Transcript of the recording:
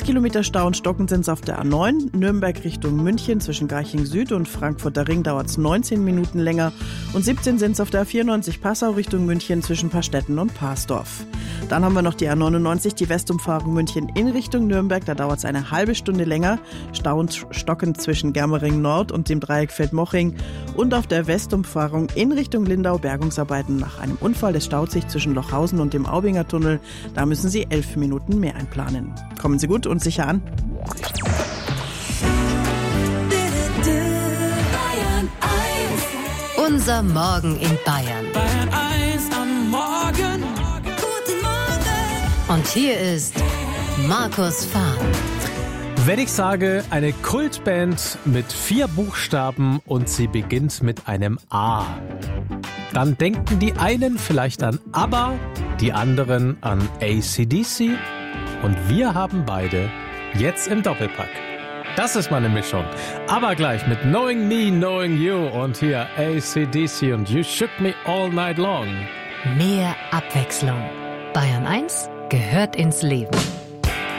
Kilometer Stau und Stocken sind es auf der A9. Nürnberg Richtung München zwischen Garching Süd und Frankfurter Ring dauert es 19 Minuten länger. Und 17 sind es auf der A94 Passau Richtung München zwischen Paarstetten und Parsdorf. Dann haben wir noch die A99, die Westumfahrung München in Richtung Nürnberg. Da dauert es eine halbe Stunde länger. Stau und Stocken zwischen Germering Nord und dem Dreieck Feldmoching. Und auf der Westumfahrung in Richtung Lindau Bergungsarbeiten nach einem Unfall. Es staut sich zwischen Lochhausen und dem Aubinger Tunnel. Da müssen Sie 11 Minuten mehr einplanen. Kommen Sie gut und sicher an. Unser Morgen in Bayern. Bayern 1 am Morgen. Guten Morgen. Und hier ist Markus Fahr. Wenn ich sage, eine Kultband mit 4 Buchstaben und sie beginnt mit einem A, dann denken die einen vielleicht an ABBA, die anderen an AC/DC und wir haben beide jetzt im Doppelpack. Das ist meine Mischung. Aber gleich mit Knowing Me, Knowing You und hier AC/DC und You Shook Me All Night Long. Mehr Abwechslung. Bayern 1 gehört ins Leben.